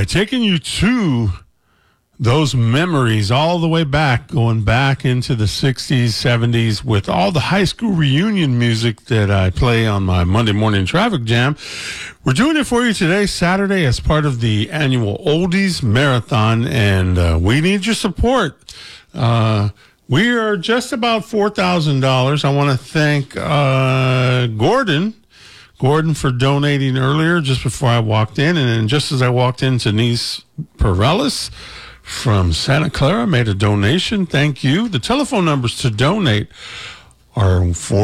taking you to those memories all the way back, going back into the 60s, 70s with all the high school reunion music that I play on my Monday morning traffic jam. We're doing it for you today, Saturday, as part of the annual Oldies Marathon, and we need your support. We are just about $4,000. I want to thank Gordon for donating earlier, just before I walked in. And then just as I walked in, Denise Perellis from Santa Clara made a donation. Thank you. The telephone numbers to donate are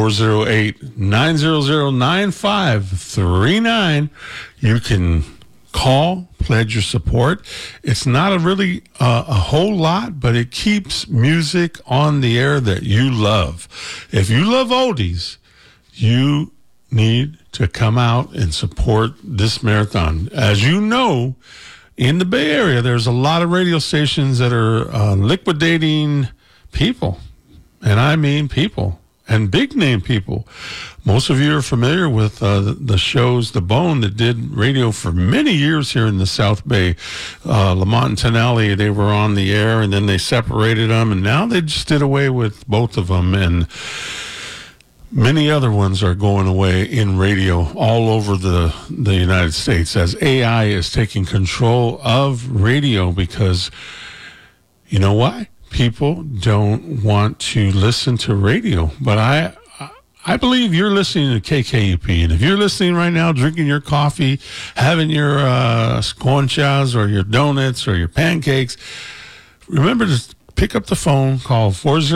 408-900-9539. You can call, pledge your support. It's not a whole lot, but it keeps music on the air that you love. If you love oldies, you need to come out and support this marathon. As you know, in the Bay Area, there's a lot of radio stations that are liquidating people. And I mean people. And big name people. Most of you are familiar with the shows The Bone that did radio for many years here in the South Bay. Lamont and Tonelli, they were on the air, and then they separated them, and now they just did away with both of them. And many other ones are going away in radio all over the United States as AI is taking control of radio, because you know why? People don't want to listen to radio. But I believe you're listening to KKUP. And if you're listening right now, drinking your coffee, having your sconchas or your donuts or your pancakes, remember to pick up the phone, call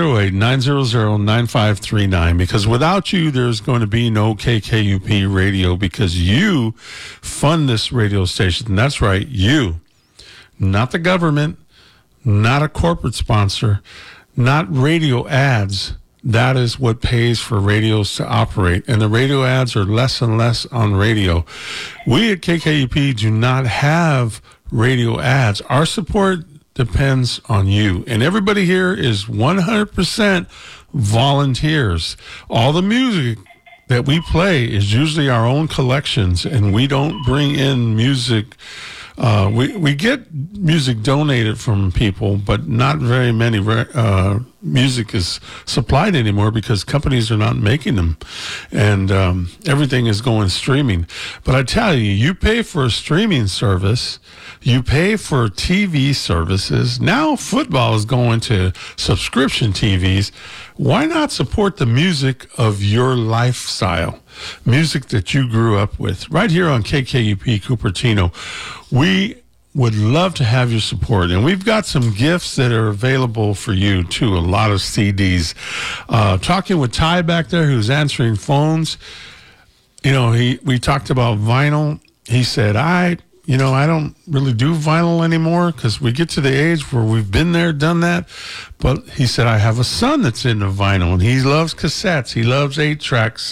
408-900-9539, because without you, there's going to be no KKUP radio, because you fund this radio station. And that's right, you, not the government, not a corporate sponsor, not radio ads. That is what pays for radios to operate. And the radio ads are less and less on radio. We at KKUP do not have radio ads. Our support depends on you. And everybody here is 100% volunteers. All the music that we play is usually our own collections, and we don't bring in music. We get music donated from people, but not very many music is supplied anymore because companies are not making them, and everything is going streaming. But I tell you, you pay for a streaming service, you pay for TV services. Now football is going to subscription TVs. Why not support the music of your lifestyle? Music that you grew up with, right here on KKUP Cupertino. We would love to have your support, and we've got some gifts that are available for you too. A lot of CDs. Talking with Ty back there, who's answering phones. You know, we talked about vinyl. He said, I don't really do vinyl anymore because we get to the age where we've been there, done that. But he said, I have a son that's into vinyl, and he loves cassettes. He loves 8-tracks.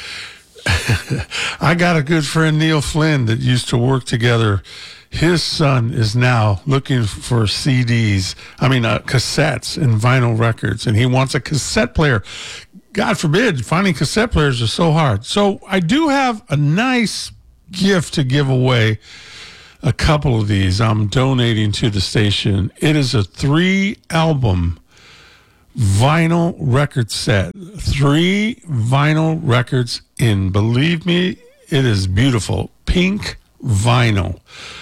I got a good friend, Neil Flynn, that used to work together. His son is now looking for cassettes and vinyl records, and he wants a cassette player. God forbid, finding cassette players are so hard. So I do have a nice gift to give away. A couple of these I'm donating to the station. It is a 3-album vinyl record set. 3 vinyl records in, believe me, it is beautiful. Pink vinyl.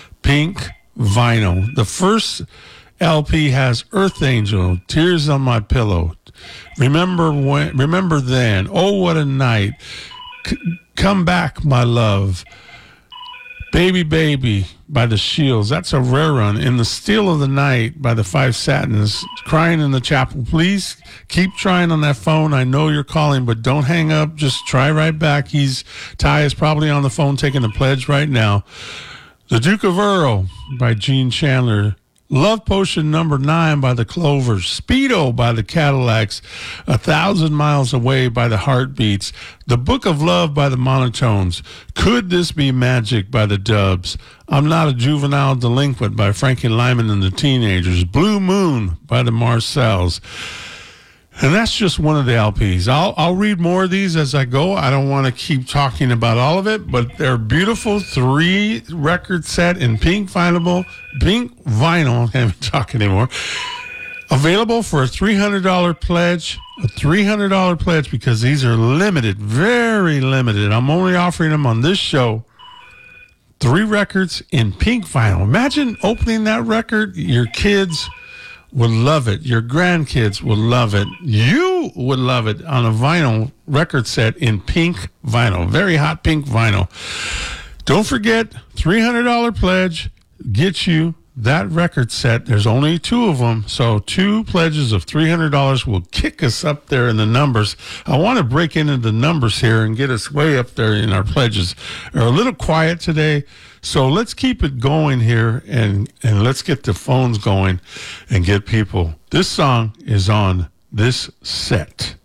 The first LP has Earth Angel, Tears on My Pillow, Remember Then, Oh What a Night, Come Back My Love, Baby Baby by the Shields. That's a rare run. In the Still of the Night by the Five Satins. Crying in the Chapel. Please keep trying on that phone. I know you're calling, but don't hang up. Just try right back. Ty is probably on the phone taking the pledge right now. The Duke of Earl by Gene Chandler. Love Potion number 9 by the Clovers. Speedo by the Cadillacs. 1,000 Miles Away by the Heartbeats. The Book of Love by the Monotones. Could This Be Magic by the Dubs. I'm Not a Juvenile Delinquent by Frankie Lyman and the Teenagers. Blue Moon by the Marcells. And that's just one of the LPs. I'll read more of these as I go. I don't want to keep talking about all of it, but they're beautiful 3-record set in pink vinyl. I can't even talk anymore. Available for a $300 pledge. A $300 pledge because these are limited, very limited. I'm only offering them on this show. 3 records in pink vinyl. Imagine opening that record. Your kids would love it. Your grandkids would love it. You would love it on a vinyl record set in pink vinyl. Very hot pink vinyl. Don't forget, $300 pledge gets you that record set. There's only 2 of them, so 2 pledges of $300 will kick us up there in the numbers. I want to break into the numbers here and get us way up there in our pledges. They're a little quiet today, so let's keep it going here and let's get the phones going and get people. This song is on this set.